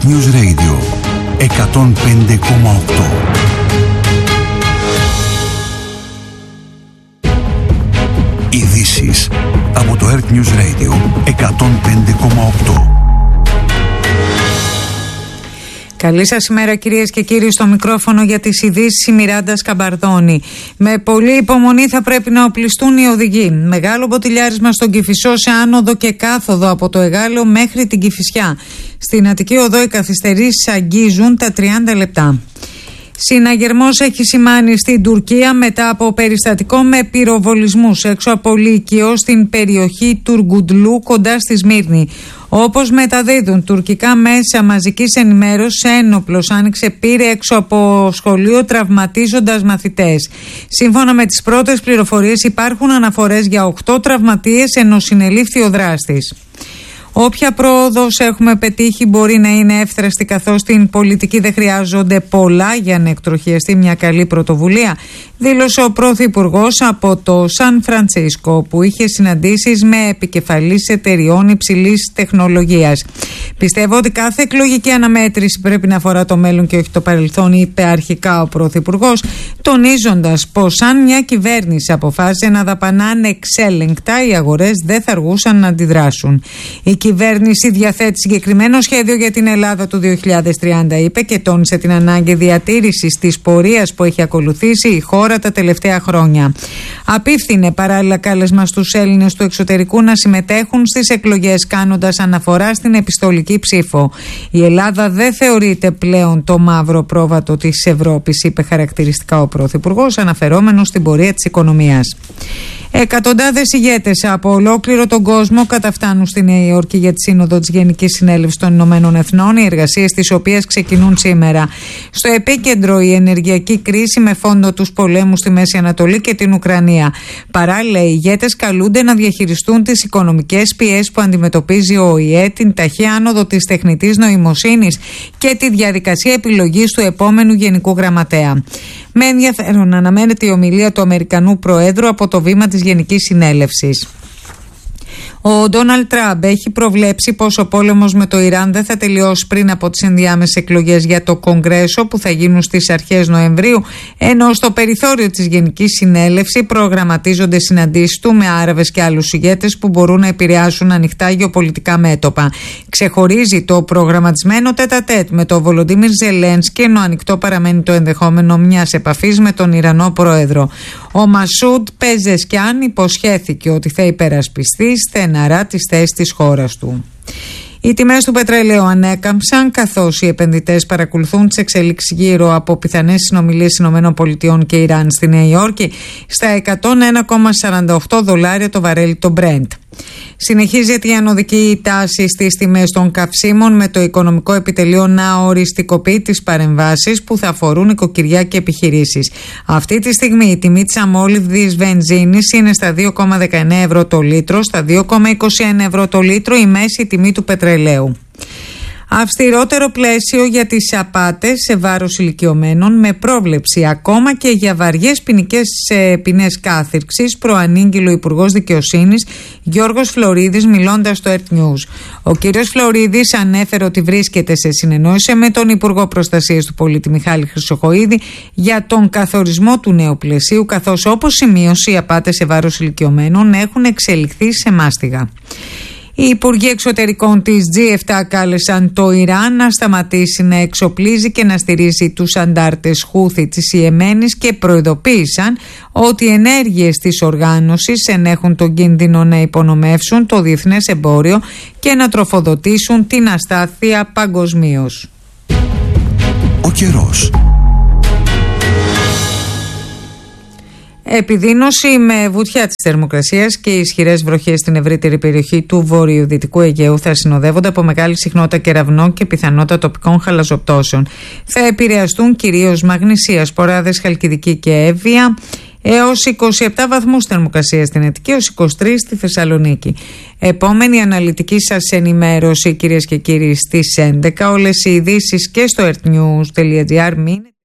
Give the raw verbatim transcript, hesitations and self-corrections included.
News Radio εκατόν πέντε κόμμα οκτώ. Ειδήσεις από το Earth News Radio εκατόν πέντε κόμμα οκτώ. Καλή σας ημέρα κυρίες και κύριοι, στο μικρόφωνο για τις ειδήσεις η Μιράντα Σκαμπαρδόνη. Με πολλή υπομονή θα πρέπει να οπλιστούν οι οδηγοί. Μεγάλο μποτιλιάρισμα στον Κηφισό σε άνοδο και κάθοδο από το Εγάλεο μέχρι την Κηφισιά. Στην Αττική Οδό οι καθυστερήσεις αγγίζουν τα τριάντα λεπτά. Συναγερμός έχει σημάνει στην Τουρκία μετά από περιστατικό με πυροβολισμούς έξω από Λύκειο στην περιοχή Τουργκουντλού κοντά στη Σμύρνη. Όπως μεταδίδουν τουρκικά μέσα μαζικής ενημέρωσης, ένοπλος άνοιξε πύρη έξω από σχολείο τραυματίζοντας μαθητές. Σύμφωνα με τις πρώτες πληροφορίες υπάρχουν αναφορές για οκτώ τραυματίες, ενώ συνελήφθη ο δράστης. Όποια πρόοδος έχουμε πετύχει μπορεί να είναι εύθραστη, καθώς στην πολιτική δεν χρειάζονται πολλά για να εκτροχιαστεί μια καλή πρωτοβουλία, δήλωσε ο Πρωθυπουργός από το Σαν Φρανσίσκο, που είχε συναντήσεις με επικεφαλείς εταιριών υψηλής τεχνολογίας. Πιστεύω ότι κάθε εκλογική αναμέτρηση πρέπει να αφορά το μέλλον και όχι το παρελθόν, είπε αρχικά ο Πρωθυπουργός, τονίζοντας πως αν μια κυβέρνηση αποφάσισε να δαπανάνε εξέλεγκτα, οι αγορές δεν θα αργούσαν να αντιδράσουν. Η κυβέρνηση διαθέτει συγκεκριμένο σχέδιο για την Ελλάδα του δύο χιλιάδες τριάντα, είπε, και τόνισε την ανάγκη διατήρησης της πορείας που έχει ακολουθήσει η χώρα τα τελευταία χρόνια. Απίφθινε παράλληλα κάλεσμα στους Έλληνες του εξωτερικού να συμμετέχουν στις εκλογές, κάνοντας αναφορά στην επιστολική ψήφο. Η Ελλάδα δεν θεωρείται πλέον το μαύρο πρόβατο της Ευρώπης, είπε χαρακτηριστικά ο Πρωθυπουργός, αναφερόμενος στην πορεία της οικονομίας. Εκατοντάδες ηγέτες από ολόκληρο τον κόσμο καταφτάνουν στη Νέα Υόρκη για τη Σύνοδο της Γενικής Συνέλευσης των Ηνωμένων Εθνών, οι εργασίες της οποίας ξεκινούν σήμερα. Στο επίκεντρο η ενεργειακή κρίση με φόντο τους πολέμους στη Μέση Ανατολή και την Ουκρανία. Παράλληλα, οι ηγέτες καλούνται να διαχειριστούν τις οικονομικές πιέσεις που αντιμετωπίζει ο Ο Η Ε, την ταχεία άνοδο της τεχνητής νοημοσύνης και τη διαδικασία επιλογής του επόμενου Γενικού Γραμματέα. Με ενδιαφέρον αναμένεται η ομιλία του Αμερικανού Προέδρου από το βήμα της Γενικής Συνέλευσης. Ο Ντόναλντ Τραμπ έχει προβλέψει πως ο πόλεμος με το Ιράν δεν θα τελειώσει πριν από τις ενδιάμεσες εκλογές για το Κογκρέσο που θα γίνουν στις αρχές Νοεμβρίου, ενώ στο περιθώριο της Γενικής Συνέλευσης προγραμματίζονται συναντήσεις του με Άραβες και άλλους ηγέτες που μπορούν να επηρεάσουν ανοιχτά γεωπολιτικά μέτωπα. Ξεχωρίζει το προγραμματισμένο τέτα-τέτ με τον Βολοντίμιρ Ζελένσκι, ενώ ανοιχτό παραμένει το ενδεχόμενο μιας επαφής με τον Ιρανό Πρόεδρο. Ο Μασούντ Πεζεσκιάν υποσχέθηκε ότι θα υπερασπιστεί στεναρά τις θέσεις της χώρας του. Οι τιμές του πετρελαίου ανέκαμψαν, καθώς οι επενδυτές παρακολουθούν τις εξελίξεις γύρω από πιθανές συνομιλίες ΗΠΑ και Ιράν στη Νέα Υόρκη στα εκατόν ένα κόμμα σαράντα οκτώ δολάρια το βαρέλι το Brent. Συνεχίζεται η ανωδική τάση στις τιμές των καυσίμων, με το οικονομικό επιτελείο να οριστικοποιεί τις παρεμβάσεις που θα αφορούν οικοκυριά και επιχειρήσεις. Αυτή τη στιγμή η τιμή της αμόλυβδης βενζίνης είναι στα δύο κόμμα δεκαεννέα ευρώ το λίτρο, στα δύο κόμμα είκοσι ένα ευρώ το λίτρο η μέση τιμή του πετρελαίου. Αυστηρότερο πλαίσιο για τις απάτες σε βάρος ηλικιωμένων, με πρόβλεψη ακόμα και για βαριές ποινικές ποινές κάθυρξης, προανήγγειλε ο Υπουργός Δικαιοσύνης Γιώργος Φλωρίδης μιλώντας στο Earth News. Ο κύριος Φλωρίδης ανέφερε ότι βρίσκεται σε συνεννόηση με τον Υπουργό Προστασίας του Πολίτη Μιχάλη Χρυσοχοΐδη για τον καθορισμό του νέου πλαισίου, καθώς, όπως σημείωσε, οι απάτες σε βάρος ηλικιωμένων έχουν εξελιχθεί σε μάστιγα. Οι Υπουργοί Εξωτερικών της τζι επτά κάλεσαν το Ιράν να σταματήσει να εξοπλίζει και να στηρίζει τους αντάρτες Χούθη της Ιεμένης και προειδοποίησαν ότι οι ενέργειες της οργάνωσης ενέχουν τον κίνδυνο να υπονομεύσουν το διεθνές εμπόριο και να τροφοδοτήσουν την αστάθεια παγκοσμίως. Ο καιρός. Επιδείνωση με βουτιά της θερμοκρασίας και ισχυρές βροχές στην ευρύτερη περιοχή του βορειοδυτικού Αιγαίου θα συνοδεύονται από μεγάλη συχνότητα κεραυνών και πιθανότητα τοπικών χαλαζοπτώσεων. Θα επηρεαστούν κυρίως Μαγνησία, Σποράδες, Χαλκιδική και Εύβοια, έως είκοσι επτά βαθμούς θερμοκρασία στην Αττική, έως είκοσι τρία στη Θεσσαλονίκη. Επόμενη αναλυτική σας ενημέρωση, κυρίες και κύριοι, στις έντεκα. Όλες οι ειδήσεις και στο earthnews.gr.